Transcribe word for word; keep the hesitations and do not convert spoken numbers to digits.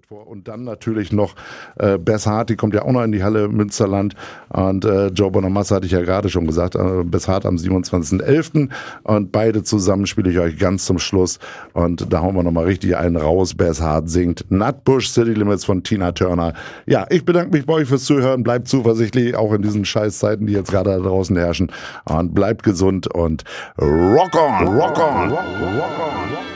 vor. Und dann natürlich noch äh, Bess Hart, die kommt ja auch noch in die Halle Münsterland. Und äh, Joe Bonamassa hatte ich ja gerade schon gesagt, äh, Bess Hart am siebenundzwanzigsten elften Und beide zusammen spiele ich euch ganz zum Schluss. Und da hauen wir nochmal richtig einen raus. Bess Hart singt Nutbush City Limits von Tina Turner. Ja, ich bedanke mich bei euch fürs Zuhören. Bleibt zuversichtlich, auch in diesen Scheißzeiten, die jetzt gerade da draußen herrschen. Und bleibt gesund und rock on, rock on, rock on.